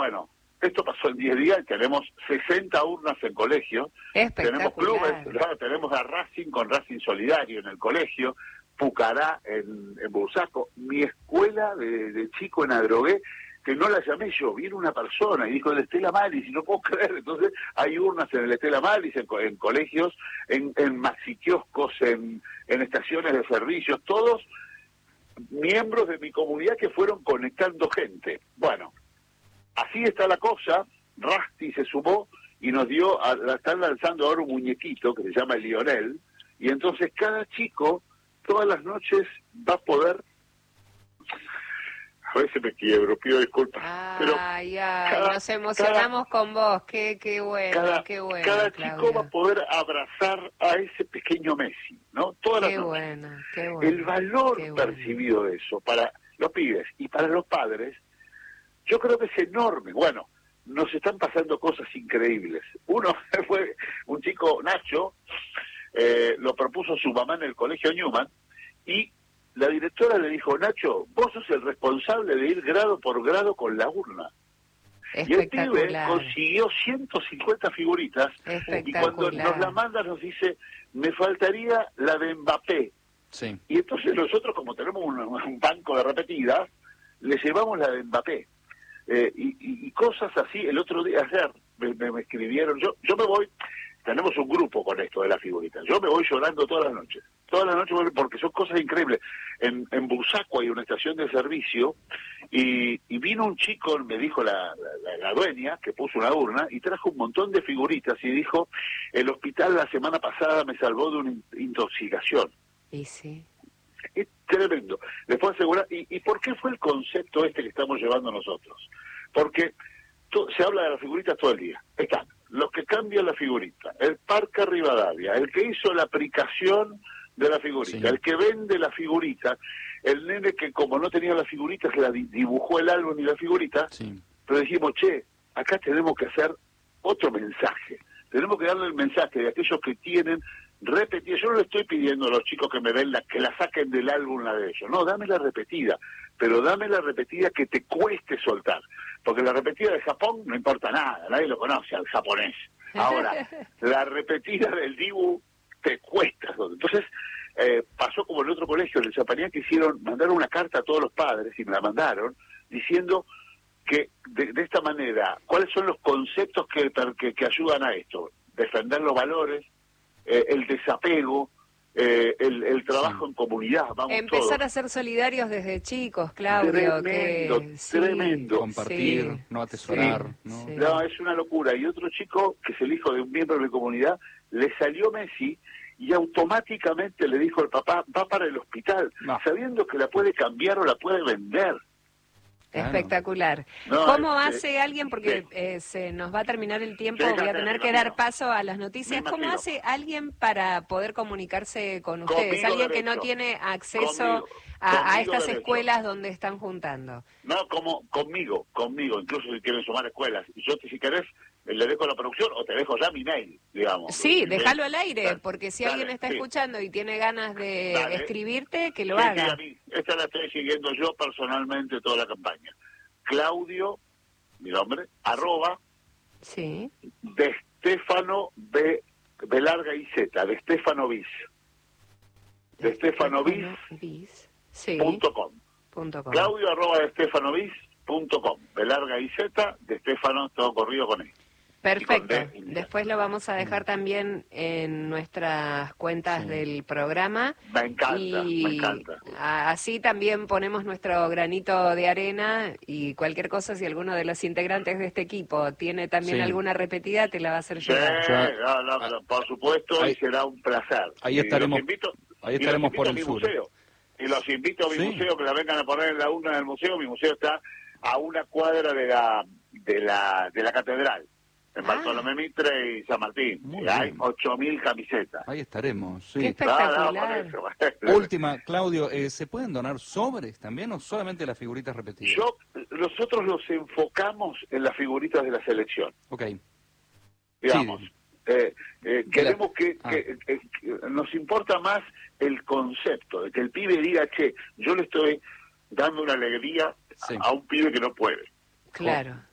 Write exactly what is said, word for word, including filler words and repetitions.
Bueno, esto pasó en diez días y tenemos sesenta urnas en colegio. Tenemos clubes, ¿verdad? Tenemos a Racing con Racing Solidario en el colegio, Pucará en, en Bursaco. Mi escuela de, de chico en Adrogué, que no la llamé yo, vino una persona y dijo el Estela Maris, y no puedo creer. Entonces hay urnas en el Estela Maris, en, en colegios, en, en maxiquioscos, en, en estaciones de servicios, todos miembros de mi comunidad que fueron conectando gente. Bueno, así está la cosa. Rasti se sumó y nos dio, a, la están lanzando ahora un muñequito que se llama Lionel, y entonces cada chico todas las noches va a poder... A veces me quiebro, pido disculpas. Ay, pero ay, cada, nos emocionamos cada, con vos, qué, qué bueno, cada, qué bueno. Cada Claudia. chico va a poder abrazar a ese pequeño Messi, ¿no? Todas qué las noches. Bueno, qué bueno. El valor qué bueno. percibido de eso para los pibes y para los padres, yo creo que es enorme. Bueno, nos están pasando cosas increíbles. Uno fue un chico, Nacho, eh, lo propuso su mamá en el colegio Newman, y la directora le dijo, Nacho, vos sos el responsable de ir grado por grado con la urna. Y el pibe consiguió ciento cincuenta figuritas, y cuando nos la manda nos dice, me faltaría la de Mbappé. Sí. Y entonces nosotros, como tenemos un, un banco de repetidas, le llevamos la de Mbappé. Eh, y, y, y cosas así. El otro día, ayer, me, me, me escribieron, yo yo me voy, tenemos un grupo con esto de las figuritas, yo me voy llorando todas las noches, todas las noches, porque son cosas increíbles. En, en Bursaco hay una estación de servicio, y, y vino un chico, me dijo la, la, la dueña, que puso una urna, y trajo un montón de figuritas, y dijo, el hospital la semana pasada me salvó de una in- intoxicación. Y sí. Es tremendo. Les puedo asegurar. ¿Y, ¿Y por qué fue el concepto este que estamos llevando nosotros? Porque to, se habla de las figuritas todo el día. Están los que cambian la figurita, el Parque Rivadavia, el que hizo la aplicación de la figurita, sí. el que vende la figurita, el nene que como no tenía la figurita se la di- dibujó el álbum y la figurita, sí. pero dijimos, che, acá tenemos que hacer otro mensaje. Tenemos que darle el mensaje de aquellos que tienen repetida. Yo no le estoy pidiendo a los chicos que me den la, que la saquen del álbum la de ellos. No, dame la repetida, pero dame la repetida que te cueste soltar. Porque la repetida de Japón no importa nada, nadie lo conoce al japonés. Ahora, la repetida del Dibu te cuesta. Entonces, eh, pasó como en el otro colegio, en el Champañán, que hicieron, mandaron una carta a todos los padres, y me la mandaron, diciendo que de, de esta manera, ¿cuáles son los conceptos que, que, que ayudan a esto? Defender los valores, eh, el desapego, eh, el, el trabajo sí. en comunidad, vamos Empezar todos. a ser solidarios desde chicos, Claudio. Tremendo, que... tremendo. Sí, compartir, sí, no atesorar. Sí, ¿no? Sí. no, es una locura. Y otro chico, que es el hijo de un miembro de mi comunidad, le salió Messi y automáticamente le dijo al papá, va para el hospital, no. sabiendo que la puede cambiar o la puede vender. Espectacular. No, ¿Cómo es, hace eh, alguien, porque sí. eh, se nos va a terminar el tiempo, Sí, voy a sí, tener me que imagino. dar paso a las noticias, Me ¿cómo imagino. hace alguien para poder comunicarse con ustedes? Conmigo Alguien que derecho. no tiene acceso Conmigo. a, a Conmigo estas derecho. escuelas donde están juntando. No, como conmigo, conmigo, incluso si quieren sumar escuelas. Y yo, si querés, le dejo la producción o te dejo ya mi mail, digamos. Sí, Mi déjalo mail. al aire, Dale, porque si dale, alguien está sí. escuchando y tiene ganas de Dale. escribirte, que lo Sí, haga. sí, a mí, esta la estoy siguiendo yo personalmente toda la campaña. Claudio, mi nombre, arroba, Sí. de Stefano B, B larga y Z, de Stefano Bis. De Stefano Bis. Bis. Sí. Punto com. Punto com. Claudio arroba de Stefano Bis punto com. B larga y Z, de Stefano, todo corrido con él. Perfecto. Después lo vamos a dejar también en nuestras cuentas sí. del programa. Me encanta, y me encanta. Así también ponemos nuestro granito de arena, y cualquier cosa, si alguno de los integrantes de este equipo tiene también sí. alguna repetida, te la va a hacer Sí, llegar. no, no, no, por supuesto, ahí, y será un placer. Ahí estaremos, y los invito, ahí estaremos y los invito por a el mi sur. museo. Y los invito a mi sí. museo, que la vengan a poner en la urna del museo. Mi museo está a una cuadra de la de la de la catedral, en Ah. Bartolomé Mitre y San Martín. Muy y hay bien. ocho mil camisetas. Ahí estaremos, sí. Qué espectacular. Ah, no, por eso. Última, Claudio, eh, ¿se pueden donar sobres también o solamente las figuritas repetidas? Yo, nosotros los enfocamos en las figuritas de la selección. Ok. Digamos, sí. eh, eh, queremos la... que, ah. que, que, que nos importa más el concepto, de que el pibe diga, che, yo le estoy dando una alegría sí. a, a un pibe que no puede. Claro.